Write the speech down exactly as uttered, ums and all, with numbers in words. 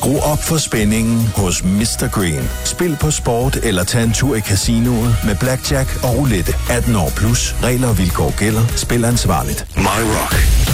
Skru op for spændingen hos mister Green. Spil på sport eller tag en tur i casinoet med blackjack og roulette. atten år plus. Regler og vilkår gælder. Spil ansvarligt. My Rock